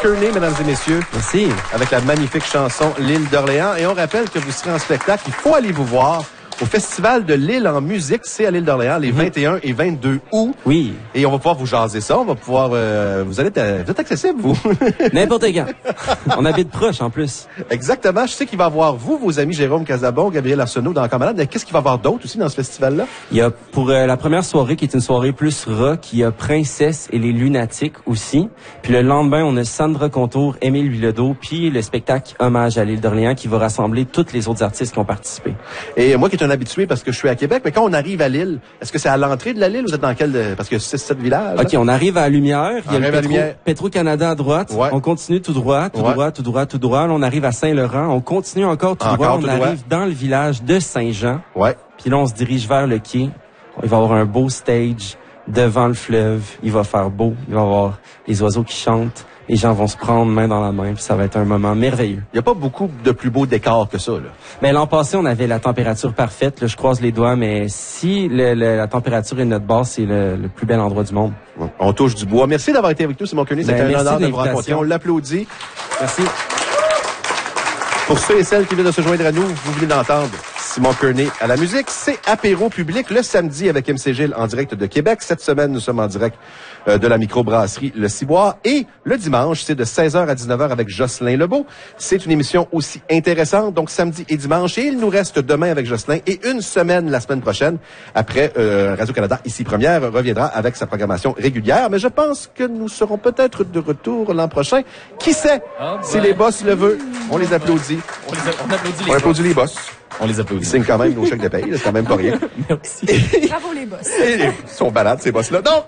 Kearney, mesdames et messieurs. Merci. Avec la magnifique chanson L'île d'Orléans. Et on rappelle que vous serez en spectacle. Il faut aller vous voir au Festival de l'île en musique. C'est à l'île d'Orléans, les 21 et 22 août. Oui. Et on va pouvoir vous jaser ça. On va pouvoir... vous êtes accessible, vous. N'importe quand. On habite proche, en plus. Exactement. Je sais qu'il va y avoir vous, vos amis Jérôme Casabon, Gabriel Arsenault dans Encore Malade. Mais qu'est-ce qu'il va y avoir d'autre aussi dans ce festival-là? Il y a pour la première soirée, qui est une soirée plus rock, il y a Princesse et les Lunatiques aussi. Puis le lendemain, on a Sandra Contour, Émile Bilodeau, puis le spectacle Hommage à l'île d'Orléans qui va rassembler tous les autres artistes qui ont participé. Et moi qui est un habitué parce que je suis à Québec, mais quand on arrive à l'île, est-ce que c'est à l'entrée de la l'île ou vous êtes dans quel... Parce que c'est 7 villages. OK, on arrive à Lumière. Il y a le Petro-Canada à droite. Ouais. On continue tout droit, tout droit, tout droit, tout droit. Là, on arrive à Saint-Laurent. On continue encore tout droit. On arrive dans le village de Saint-Jean. Ouais. Puis là, on se dirige vers le quai. Il va y avoir un beau stage devant le fleuve. Il va faire beau. Il va y avoir les oiseaux qui chantent. Les gens vont se prendre main dans la main, puis ça va être un moment merveilleux. Il n'y a pas beaucoup de plus beaux décors que ça, là. Mais l'an passé, on avait la température parfaite. Là, je croise les doigts, mais si la température est notre base, c'est le plus bel endroit du monde. On touche du bois. Merci d'avoir été avec nous, Simon Kearney. C'était un honneur de vous rencontrer. On l'applaudit. Merci. Pour ceux et celles qui viennent de se joindre à nous, vous venez d'entendre Simon Kearney à la musique. C'est Apéro Public le samedi avec MC Gilles en direct de Québec. Cette semaine, nous sommes en direct de la microbrasserie Le Ciboire. Et le dimanche, c'est de 16h à 19h avec Jocelyn Lebeau. C'est une émission aussi intéressante, donc samedi et dimanche. Et il nous reste demain avec Jocelyn et une semaine la semaine prochaine. Après, Radio-Canada, ici Première, reviendra avec sa programmation régulière. Mais je pense que nous serons peut-être de retour l'an prochain. Qui sait? Si les boss le veulent, on les applaudit. On applaudit les boss. On les applaudit. Ils signent quand même nos chèques de paye, c'est quand même pas rien. Merci. Bravo les boss. Ils sont malades, ces boss-là. Donc,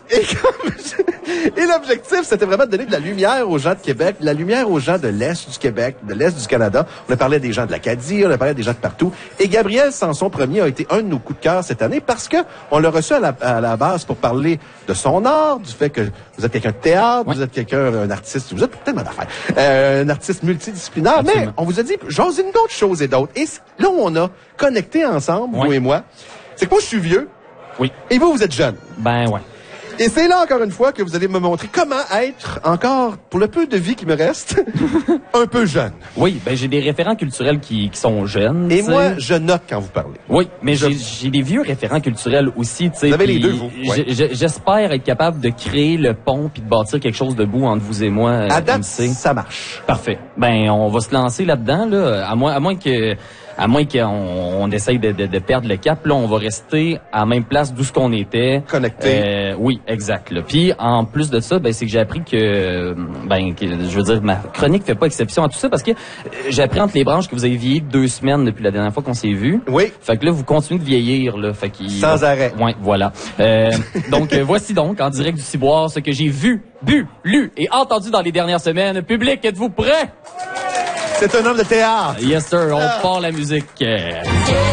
et l'objectif, c'était vraiment de donner de la lumière aux gens de Québec, de la lumière aux gens de l'Est du Québec, de l'Est du Canada. On a parlé des gens de l'Acadie, on a parlé des gens de partout. Et Gabriel Sanson Premier a été un de nos coups de cœur cette année parce que on l'a reçu à la base pour parler de son art, du fait que vous êtes quelqu'un de théâtre, vous êtes un artiste, vous êtes tellement d'affaires, un artiste multidisciplinaire. Absolument. Mais on vous a dit, j'ose d'autres choses et d'autres. Et là où on a connecté ensemble, vous et moi, c'est que moi, je suis vieux. Oui. Et vous êtes jeune. Ben ouais. Et c'est là, encore une fois, que vous allez me montrer comment être encore, pour le peu de vie qui me reste, un peu jeune. Oui, ben j'ai des référents culturels qui sont jeunes. Et t'sais. moi, je note quand vous parlez. Oui, mais j'ai des vieux référents culturels aussi, tu sais. Vous avez les deux, vous. Ouais. J'espère être capable de créer le pont puis de bâtir quelque chose de beau entre vous et moi. À date, MC. ça marche. Parfait. Ben on va se lancer là-dedans là, à moins qu'on essaye de perdre le cap, là, on va rester à la même place d'où ce qu'on était. Connecté. Oui, exact. Là. Puis, en plus de ça, ben, c'est que j'ai appris que je veux dire, ma chronique fait pas exception à tout ça parce que j'ai appris entre les branches que vous avez vieilli 2 semaines depuis la dernière fois qu'on s'est vu. Oui. Fait que là, vous continuez de vieillir, là. Fait Sans arrêt. Ouais, voilà. Donc, voici donc, en direct du Ciboire, ce que j'ai vu, bu, lu et entendu dans les dernières semaines. Public, êtes-vous prêts? C'est un homme de théâtre. Yes, sir. On part la musique.